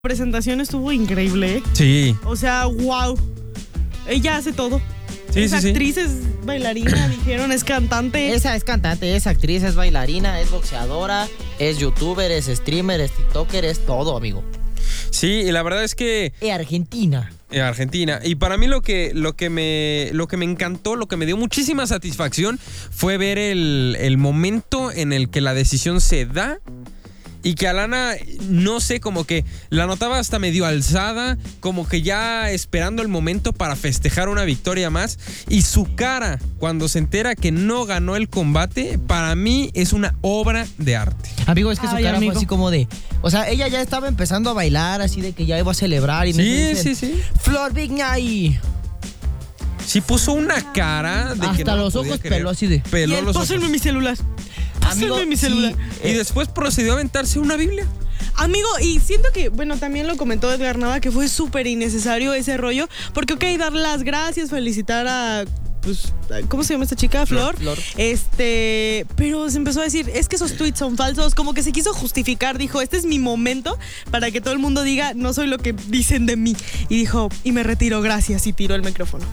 presentación estuvo increíble, ¿eh? Sí. O sea, wow. Ella hace todo. Sí, es sí, actriz, es bailarina, dijeron, es cantante. Esa es cantante, es actriz, es bailarina, es boxeadora, es youtuber, es streamer, es tiktoker, es todo, amigo. Sí, y la verdad es que... Argentina. Argentina. Y para mí lo que me encantó, lo que me dio muchísima satisfacción fue ver el momento en el que la decisión se da. Y que Alana, no sé, como que la notaba hasta medio alzada, como que ya esperando el momento para festejar una victoria más. Y su cara, cuando se entera que no ganó el combate, para mí es una obra de arte. Amigo, es que su cara amigo. fue así como de... O sea, ella ya estaba empezando a bailar, así de que ya iba a celebrar. Y Sí. Flor Viñay. Sí puso una cara de hasta que no los podía ojos creer. peló así de... Peló Y él, los pásenme ojos. mi celular. Amigo, Pásenme mi celular. sí, Y después procedió a aventarse una Biblia. Amigo, y siento que, bueno, también lo comentó Edgar Nava, que fue súper innecesario ese rollo, porque ok, dar las gracias, felicitar a, pues, ¿cómo se llama esta chica? Flor. Flor. Pero se empezó a decir, es que esos tweets son falsos, como que se quiso justificar, dijo, este es mi momento para que todo el mundo diga, no soy lo que dicen de mí. Y dijo, y me retiro, gracias, y tiró el micrófono.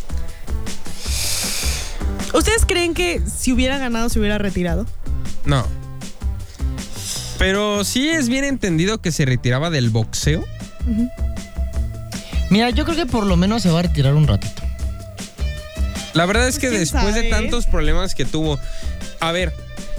¿Ustedes creen que si hubiera ganado se hubiera retirado? No. Pero sí es bien entendido que se retiraba del boxeo. Mira, yo creo que por lo menos se va a retirar un ratito. La verdad es Pues que quién después de sabe. tantos problemas que tuvo... A ver,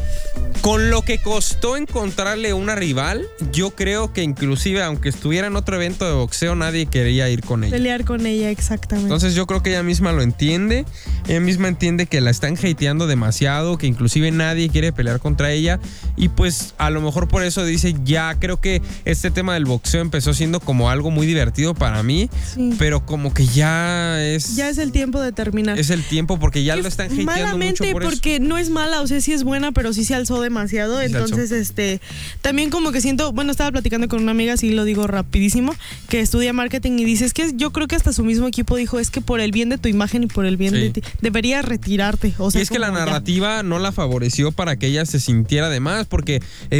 con lo que costó encontrarle una rival, yo creo que inclusive aunque estuviera en otro evento de boxeo, nadie quería ir con ella. Pelear con ella, exactamente. Entonces yo creo que ella misma lo entiende. Ella misma entiende que la están hateando demasiado, que inclusive nadie quiere pelear contra ella. Y pues a lo mejor por eso dice, ya creo que este tema del boxeo empezó siendo como algo muy divertido para mí. Sí. Pero como que ya es el tiempo de terminar. el tiempo porque ya lo están hateando mucho malamente por eso. porque no es mala, o sea, sí es buena, pero sí se alzó demasiado. Sí se Entonces, también como que siento, bueno, estaba platicando con una amiga, sí lo digo rapidísimo, que estudia marketing y dice, es que yo creo que hasta su mismo equipo dijo, es que por el bien de tu imagen y por el bien Sí. de ti, deberías retirarte. O sea, Y es que la como ya. narrativa no la favoreció para que ella se sintiera de más, porque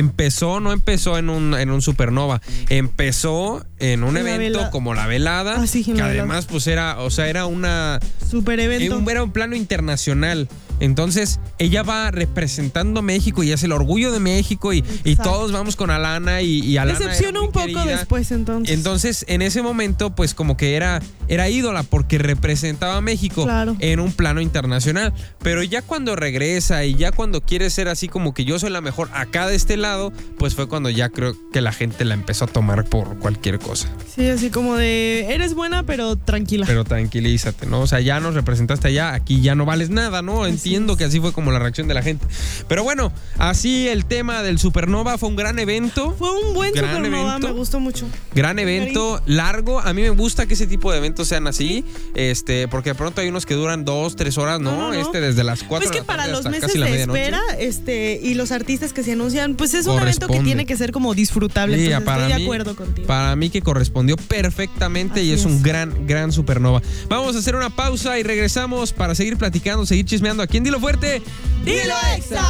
no empezó en un Supernova, empezó en un En la evento vela- como la velada, Ah, sí, en que la velada. además pues era una Super evento. era un plano internacional. Entonces ella va representando a México y es el orgullo de México y todos vamos con Alana y Alana Decepcionó era muy un poco querida. después entonces. Entonces, en ese momento, pues como que era ídola porque representaba a México Claro. en un plano internacional. Pero ya cuando regresa y ya cuando quiere ser así como que yo soy la mejor acá de este lado, pues fue cuando ya creo que la gente la empezó a tomar por cualquier cosa. Sí, así como de, eres buena, pero tranquila. Pero tranquilízate, ¿no? O sea, ya nos representaste allá, aquí ya no vales nada, ¿no? Entiendo que así fue como la reacción de la gente. Pero bueno, así el tema del Supernova fue un gran evento. Fue un buen Gran Supernova, evento. me gustó mucho. Gran evento, largo. A mí me gusta que ese tipo de eventos sean así, porque de pronto hay unos que duran 2-3 horas, ¿no? No. Desde las 4 Pues de que la para tarde los hasta meses casi la de medianoche. espera, y los artistas que se anuncian, pues es un evento que Corresponde. tiene que ser como disfrutable. Sí, Entonces para estoy mí- de acuerdo contigo. Para mí que correspondió perfectamente Así y es un es. gran Supernova. Vamos a hacer una pausa y regresamos para seguir platicando, seguir chismeando aquí en Dilo Fuerte. ¡Dilo Exa!